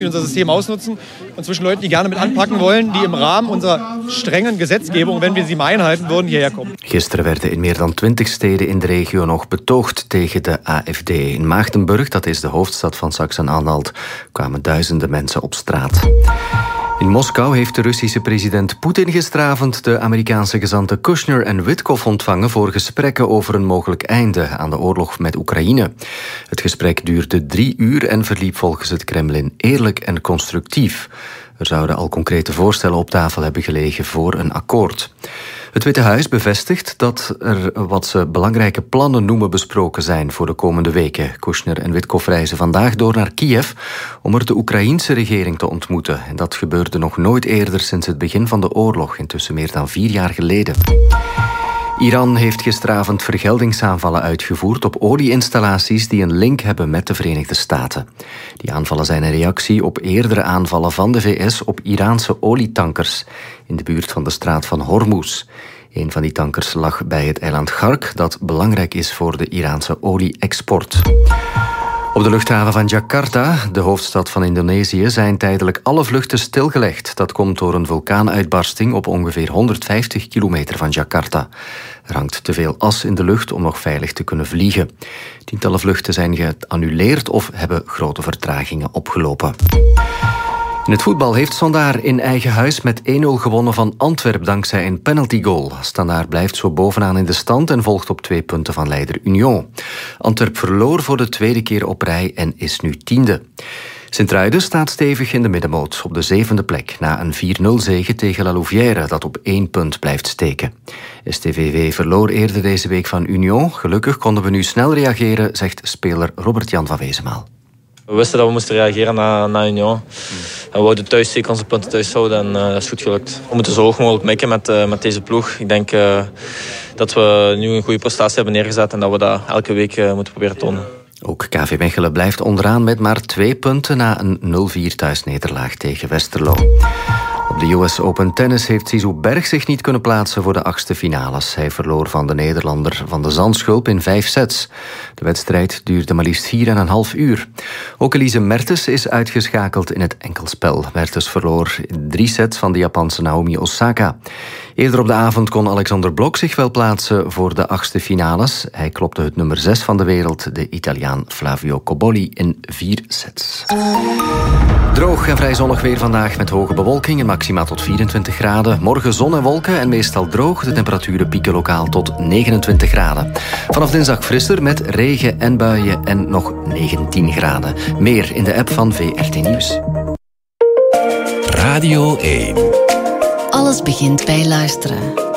unser System ausnutzen und zwischen Leuten, die gerne mit anpakken wollen, die im Rahmen unserer strengen Gesetzgebung, wenn wir sie mal einhalten würden, hierher komen. Gisteren werden in meer dan 20 steden in de regio nog betoogd tegen de AfD. In Maagdenburg, dat is de hoofdstad van Sachsen-Anhalt, kwamen duizenden mensen op straat. In Moskou heeft de Russische president Poetin gisteravond de Amerikaanse gezanten Kushner en Witkoff ontvangen voor gesprekken over een mogelijk einde aan de oorlog met Oekraïne. Het gesprek duurde 3 uur en verliep volgens het Kremlin eerlijk en constructief. Er zouden al concrete voorstellen op tafel hebben gelegen voor een akkoord. Het Witte Huis bevestigt dat er wat ze belangrijke plannen noemen besproken zijn voor de komende weken. Kushner en Witkoff reizen vandaag door naar Kiev om er de Oekraïense regering te ontmoeten. En dat gebeurde nog nooit eerder sinds het begin van de oorlog, intussen meer dan 4 jaar geleden. Iran heeft gisteravond vergeldingsaanvallen uitgevoerd op olieinstallaties die een link hebben met de Verenigde Staten. Die aanvallen zijn een reactie op eerdere aanvallen van de VS op Iraanse olietankers in de buurt van de straat van Hormuz. Een van die tankers lag bij het eiland Ghark, dat belangrijk is voor de Iraanse olie-export. Op de luchthaven van Jakarta, de hoofdstad van Indonesië, zijn tijdelijk alle vluchten stilgelegd. Dat komt door een vulkaanuitbarsting op ongeveer 150 kilometer van Jakarta. Er hangt te veel as in de lucht om nog veilig te kunnen vliegen. Tientallen vluchten zijn geannuleerd of hebben grote vertragingen opgelopen. In het voetbal heeft Standaard in eigen huis met 1-0 gewonnen van Antwerp dankzij een penaltygoal. Standaard blijft zo bovenaan in de stand en volgt op 2 punten van leider Union. Antwerp verloor voor de 2e keer op rij en is nu 10e. Sint-Truiden staat stevig in de middenmoot op de 7e plek na een 4-0 zege tegen La Louvière dat op 1 punt blijft steken. STVV verloor eerder deze week van Union. Gelukkig konden we nu snel reageren, zegt speler Robert-Jan van Wezenmaal. We wisten dat we moesten reageren na Union. En we wouden thuis zeker onze punten thuis houden en dat is goed gelukt. We moeten zo hoog mogelijk mikken met deze ploeg. Ik denk dat we nu een goede prestatie hebben neergezet en dat we dat elke week moeten proberen tonen. Ook KV Mechelen blijft onderaan met maar 2 punten na een 0-4 thuisnederlaag tegen Westerlo. Op de US Open Tennis heeft Zizou Berg zich niet kunnen plaatsen voor de 8e finales. Hij verloor van de Nederlander Van de Zandschulp in 5 sets. De wedstrijd duurde maar liefst 4,5 uur. Ook Elise Mertens is uitgeschakeld in het enkelspel. Mertens verloor 3 sets van de Japanse Naomi Osaka. Eerder op de avond kon Alexander Blok zich wel plaatsen voor de 8e finales. Hij klopte het nummer 6 van de wereld, de Italiaan Flavio Cobolli, in 4 sets. Droog en vrij zonnig weer vandaag met hoge bewolking en maxima tot 24 graden. Morgen zon en wolken en meestal droog. De temperaturen pieken lokaal tot 29 graden. Vanaf dinsdag frisser met regen en buien en nog 19 graden. Meer in de app van VRT Nieuws. Radio 1. Alles begint bij luisteren.